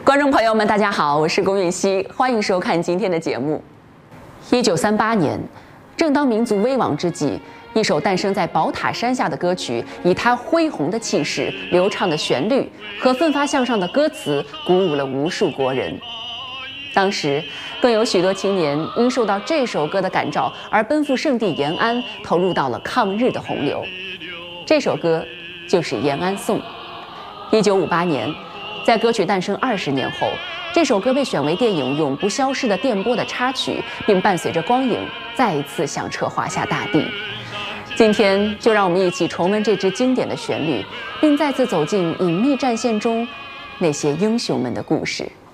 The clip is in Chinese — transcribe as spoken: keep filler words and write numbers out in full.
观众朋友们，大家好，我是龚允熙，欢迎收看今天的节目。一九三八年，正当民族危亡之际，一首诞生在宝塔山下的歌曲，以它恢宏的气势、流畅的旋律和奋发向上的歌词，鼓舞了无数国人。当时，更有许多青年因受到这首歌的感召，而奔赴圣地延安，投入到了抗日的洪流。这首歌就是《延安颂》。一九五八年，在歌曲诞生二十年后，这首歌被选为电影《永不消逝的电波》的插曲，并伴随着光影再一次响彻华夏大地。今天，就让我们一起重温这支经典的旋律，并再次走进隐秘战线中那些英雄们的故事。